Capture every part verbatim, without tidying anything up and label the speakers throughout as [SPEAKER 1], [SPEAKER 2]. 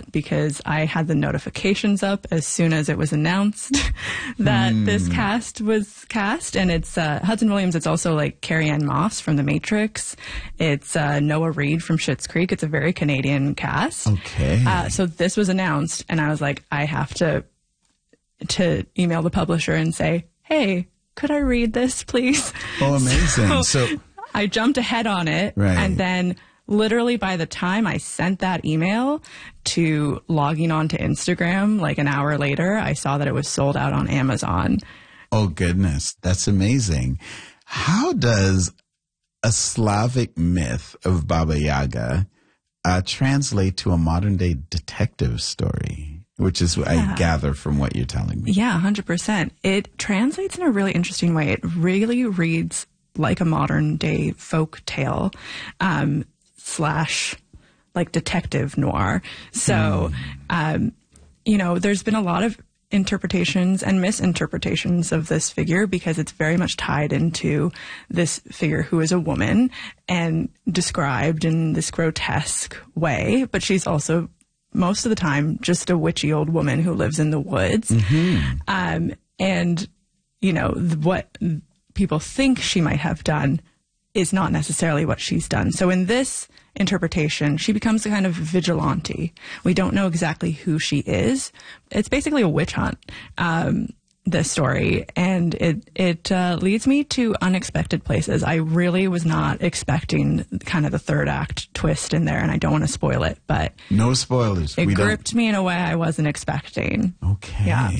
[SPEAKER 1] out because I had the notifications up as soon as it was announced that mm. this cast was cast. And it's uh, Hudson Williams. It's also like Carrie-Anne Moss from The Matrix. It's uh, Noah Reid from Schitt's Creek. It's a very Canadian cast.
[SPEAKER 2] Okay.
[SPEAKER 1] Uh, so this was announced, and I was like, I have to to email the publisher and say, hey, could I read this, please?
[SPEAKER 2] Oh, amazing.
[SPEAKER 1] So,
[SPEAKER 2] so
[SPEAKER 1] I jumped ahead on it,
[SPEAKER 2] right.
[SPEAKER 1] and then literally by the time I sent that email to logging on to Instagram, like an hour later, I saw that it was sold out on Amazon.
[SPEAKER 2] Oh, goodness. That's amazing. How does a Slavic myth of Baba Yaga uh, translate to a modern-day detective story, which is what yeah. I gather from what you're telling me?
[SPEAKER 1] Yeah, one hundred percent. It translates in a really interesting way. It really reads like a modern-day folk tale. Um, slash like detective noir. So, mm. um, you know, there's been a lot of interpretations and misinterpretations of this figure because it's very much tied into this figure who is a woman and described in this grotesque way, but she's also most of the time just a witchy old woman who lives in the woods.
[SPEAKER 2] Mm-hmm.
[SPEAKER 1] Um, and, you know, what people think she might have done is not necessarily what she's done. So in this interpretation, she becomes a kind of vigilante. We don't know exactly who she is. It's basically a witch hunt, um, this story, and it it uh, leads me to unexpected places. I really was not expecting kind of the third act twist in there, and I don't want to spoil it, but
[SPEAKER 2] no spoilers.
[SPEAKER 1] It
[SPEAKER 2] we
[SPEAKER 1] gripped
[SPEAKER 2] don't...
[SPEAKER 1] me in a way I wasn't expecting.
[SPEAKER 2] Okay.
[SPEAKER 1] Yeah.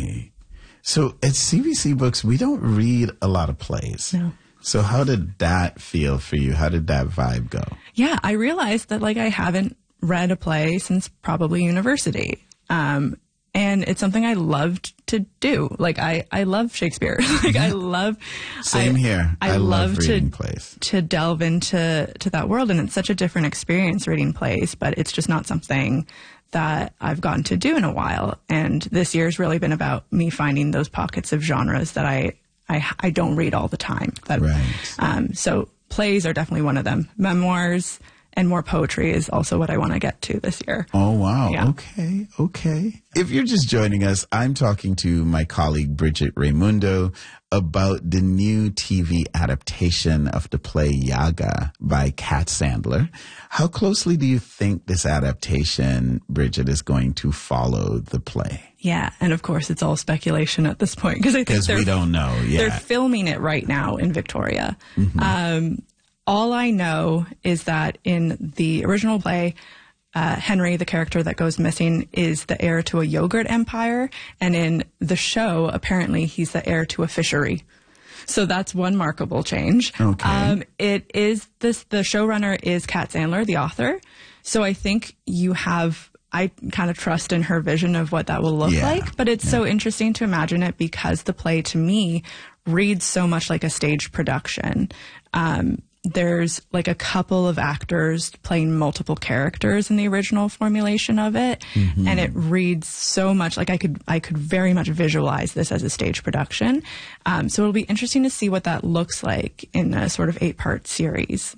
[SPEAKER 2] So at C B C Books, we don't read a lot of plays.
[SPEAKER 1] No.
[SPEAKER 2] So how did that feel for you? How did that vibe go?
[SPEAKER 1] Yeah, I realized that like I haven't read a play since probably university. Um, and it's something I loved to do. Like I, I love Shakespeare. like I love
[SPEAKER 2] Same
[SPEAKER 1] I,
[SPEAKER 2] here.
[SPEAKER 1] I,
[SPEAKER 2] I love,
[SPEAKER 1] love
[SPEAKER 2] reading
[SPEAKER 1] to,
[SPEAKER 2] plays.
[SPEAKER 1] To delve into to that world, and it's such a different experience reading plays, but it's just not something that I've gotten to do in a while. And this year's really been about me finding those pockets of genres that I I, I don't read all the time. That,
[SPEAKER 2] right.
[SPEAKER 1] Um, so plays are definitely one of them. Memoirs and more poetry is also what I want to get to this year.
[SPEAKER 2] Oh, wow.
[SPEAKER 1] Yeah.
[SPEAKER 2] Okay. Okay. If you're just joining us, I'm talking to my colleague, Bridget Raimundo, about the new T V adaptation of the play Yaga by Kat Sandler. How closely do you think this adaptation, Bridget, is going to follow the play?
[SPEAKER 1] Yeah, and of course it's all speculation at this point because I think
[SPEAKER 2] we don't know. Yeah,
[SPEAKER 1] they're filming it right now in Victoria.
[SPEAKER 2] Mm-hmm.
[SPEAKER 1] Um, all I know is that in the original play, uh, Henry, the character that goes missing, is the heir to a yogurt empire, and in the show, apparently he's the heir to a fishery. So that's one markable change.
[SPEAKER 2] Okay.
[SPEAKER 1] Um, it is this. The showrunner is Kat Sandler, the author. So I think you have. I kind of trust in her vision of what that will look
[SPEAKER 2] yeah.
[SPEAKER 1] like, but it's
[SPEAKER 2] yeah.
[SPEAKER 1] so interesting to imagine it because the play to me reads so much like a stage production. Um, there's like a couple of actors playing multiple characters in the original formulation of it. Mm-hmm. And it reads so much like I could, I could very much visualize this as a stage production. Um, so it'll be interesting to see what that looks like in a sort of eight part series.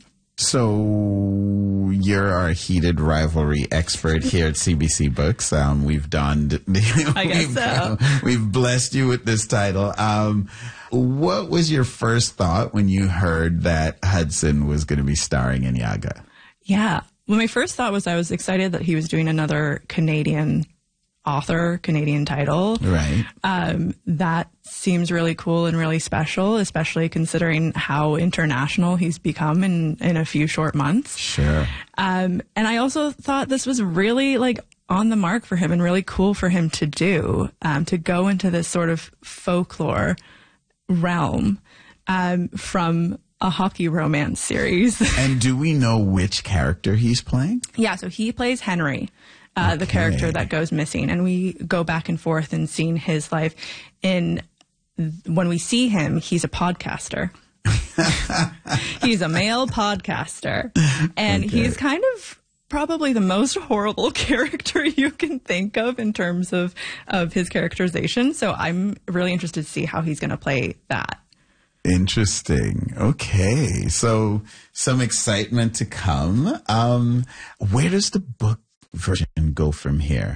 [SPEAKER 2] So you're our heated rivalry expert here at C B C Books. Um, we've done.
[SPEAKER 1] I guess
[SPEAKER 2] we've,
[SPEAKER 1] so.
[SPEAKER 2] We've blessed you with this title. Um, what was your first thought when you heard that Hudson was going to be starring in Yaga?
[SPEAKER 1] Yeah. Well, my first thought was I was excited that he was doing another Canadian author, Canadian title.
[SPEAKER 2] Right.
[SPEAKER 1] Um, that seems really cool and really special, especially considering how international he's become in, in a few short months.
[SPEAKER 2] Sure.
[SPEAKER 1] Um, and I also thought this was really like on the mark for him and really cool for him to do, um, to go into this sort of folklore realm, um, from a hockey romance series.
[SPEAKER 2] And do we know which character he's playing?
[SPEAKER 1] Yeah. So he plays Henry. Uh,
[SPEAKER 2] okay.
[SPEAKER 1] The character that goes missing, and we go back and forth and seeing his life. In when we see him, he's a podcaster. He's a male podcaster, and okay. he's kind of probably the most horrible character you can think of in terms of of his characterization. So I'm really interested to see how he's going to play that.
[SPEAKER 2] Interesting. Okay, so some excitement to come. Um, where does the book version go from here?